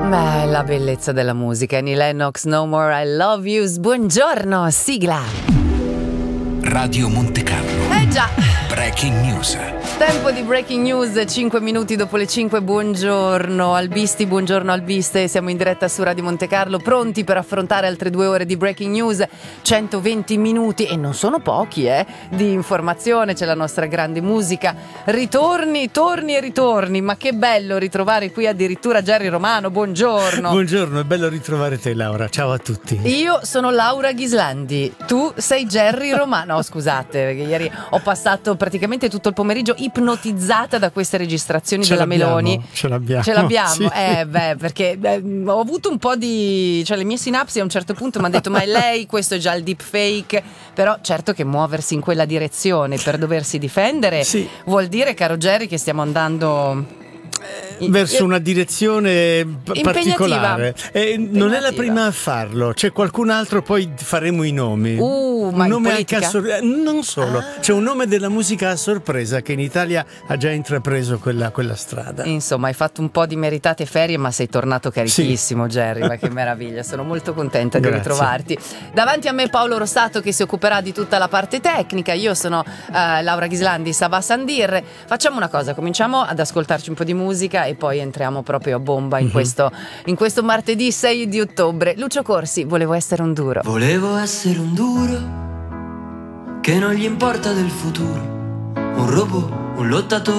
Beh, la bellezza della musica. Annie Lennox, No More I Love You. Buongiorno, sigla. Radio Monte Carlo. Già. Breaking News. Tempo di breaking news, 5 minuti dopo le 5. Buongiorno Albisti, buongiorno Albiste. Siamo in diretta su Radio Monte Carlo, pronti per affrontare altre 2 ore di breaking news, 120 minuti, e non sono pochi, di informazione. C'è la nostra grande musica, torni e ritorni. Ma che bello ritrovare qui addirittura Jerry Romano. Buongiorno. Buongiorno, è bello ritrovare te, Laura. Ciao a tutti. Io sono Laura Ghislandi, tu sei Jerry Romano. No, scusate, perché ieri ho passato praticamente tutto il pomeriggio ipnotizzata da queste registrazioni della Meloni. Ce l'abbiamo. Sì. Perché ho avuto un po' di, cioè le mie sinapsi a un certo punto mi hanno detto: ma è lei, questo è già il deepfake. Però certo che muoversi in quella direzione per doversi difendere vuol dire, caro Jerry, che stiamo andando verso una direzione particolare. Non è la prima a farlo, c'è qualcun altro, poi faremo i nomi. Ma un nome anche non solo, c'è un nome della musica a sorpresa che in Italia ha già intrapreso quella strada. Insomma, hai fatto un po' di meritate ferie, ma sei tornato carichissimo, Jerry. Ma che meraviglia, sono molto contenta di ritrovarti. Davanti a me Paolo Rossato, che si occuperà di tutta la parte tecnica. Io sono Laura Ghislandi, Sava Sandir. Facciamo una cosa, cominciamo ad ascoltarci un po' di musica e poi entriamo proprio a bomba in questo martedì 6 di ottobre. Lucio Corsi, volevo essere un duro. Volevo essere un duro che non gli importa del futuro, un robot, un lottatore